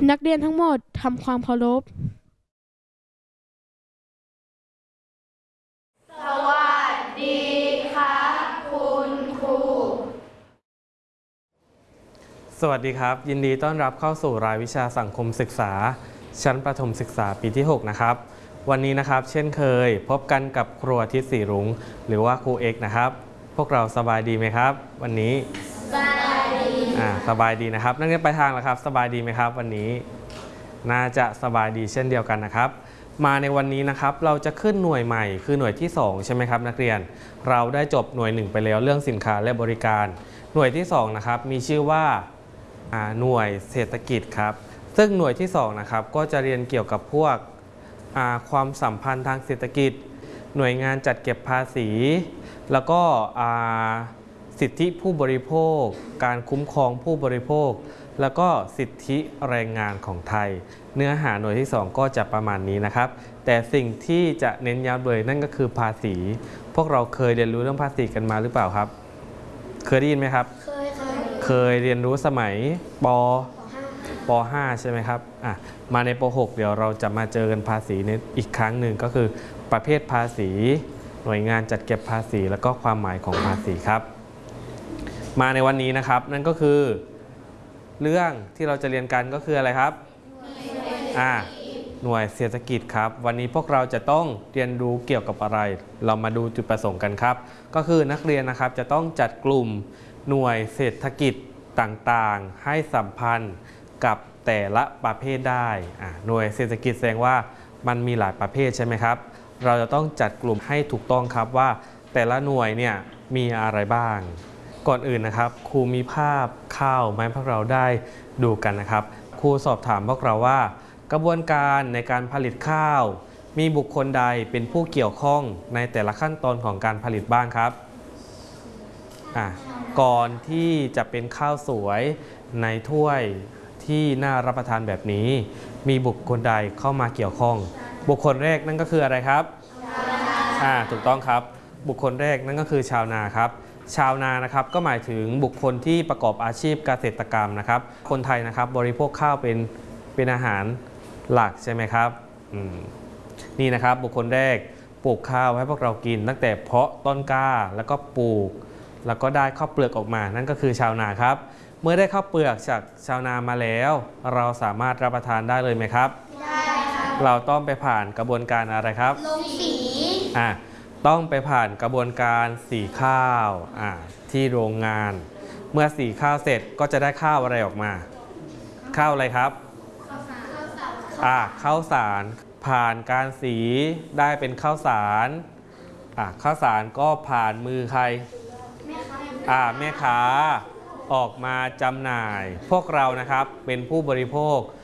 นักเรียนทั้งหมดทำความเคารพสวัสดีครับคุณครูสวัสดีครับยินดีต้อนรับเข้าสู่รายวิชาสังคมศึกษาชั้นประถมศึกษาปีที่ 6 นะครับวันนี้นะครับเช่นเคยพบกันกับครูอาทิตย์ศรีรุ้งหรือว่าครูเอกนะครับพวกเราสบายดีไหมครับวันนี้สบายดีสบายดีนะครับนักเรียนไปทางแล้วครับสบายดีไหมครับวันนี้น่าจะสบายดีเช่นเดียวกันนะครับมาในวันนี้นะครับเราจะขึ้นหน่วยใหม่คือหน่วยที่2ใช่ไหมครับนักเรียนเราได้จบหน่วย1ไปแล้วเรื่องสินค้าและบริการหน่วยที่2นะครับมีชื่อว่าหน่วยเศรษฐกิจครับซึ่งหน่วยที่2นะครับก็จะเรียนเกี่ยวกับพวกความสัมพันธ์ทางเศรษฐกิจหน่วยงานจัดเก็บภาษีแล้วก็สิทธิผู้บริโภคการคุ้มครองผู้บริโภคแล้วก็สิทธิแรงงานของไทยเนื้อหาหน่วยที่2ก็จะประมาณนี้นะครับแต่สิ่งที่จะเน้นย้ำเลยนั่นก็คือภาษีพวกเราเคยเรียนรู้เรื่องภาษีกันมาหรือเปล่าครับเคยได้ยินไหมครับเคยเรียนรู้สมัยป .5 ใช่ไหมครับมาในป .6 เดี๋ยวเราจะมาเจอกันภาษีในอีกครั้งหนึ่งก็คือประเภทภาษีหน่วยงานจัดเก็บภาษีแล้วก็ความหมายของภาษีครับมาในวันนี้นะครับนั่นก็คือเรื่องที่เราจะเรียนกันก็คืออะไรครับหน่วยเศรษฐกิจครับวันนี้พวกเราจะต้องเรียนรู้เกี่ยวกับอะไรเรามาดูจุดประสงค์กันครับก็คือนักเรียนนะครับจะต้องจัดกลุ่มหน่วยเศรษฐกิจต่างๆให้สัมพันธ์กับแต่ละประเภทได้หน่วยเศรษฐกิจแสดงว่ามันมีหลายประเภทใช่ไหมครับเราจะต้องจัดกลุ่มให้ถูกต้องครับว่าแต่ละหน่วยเนี่ยมีอะไรบ้างก่อนอื่นนะครับครูมีภาพข้าวมาให้พวกเราได้ดูกันนะครับครูสอบถามพวกเราว่ากระบวนการในการผลิตข้าวมีบุคคลใดเป็นผู้เกี่ยวข้องในแต่ละขั้นตอนของการผลิตบ้างครับก่อนที่จะเป็นข้าวสวยในถ้วยที่น่ารับประทานแบบนี้มีบุคคลใดเข้ามาเกี่ยวข้องบุคคลแรกนั่นก็คืออะไรครับถูกต้องครับบุคคลแรกนั่นก็คือชาวนาครับชาวนานะครับก็หมายถึงบุคคลที่ประกอบอาชีพเกษตรกรรมนะครับคนไทยนะครับบริโภคข้าวเป็นอาหารหลักใช่ไหมครับนี่นะครับบุคคลแรกปลูกข้าวให้พวกเรากินตั้งแต่เพาะต้นกล้าแล้วก็ปลูกแล้วก็ได้ข้าวเปลือกออกมานั่นก็คือชาวนาครับเมื่อได้ข้าวเปลือกจากชาวนามาแล้วเราสามารถรับประทานได้เลยไหมครับได้ครับเราต้องไปผ่านกระบวนการอะไรครับลงสีต้องไปผ่านกระบวนการสีข้าวที่โรงงานเมื่อสีข้าวเสร็จก็จะได้ข้าวอะไรออกมาข้าวอะไรครับข้าวสารผ่านการสีได้เป็นข้าวสารข้าวสารก็ผ่านมือใครแม่ค้าออกมาจำหน่ายพวกเรานะครับเป็นผู้บริโภค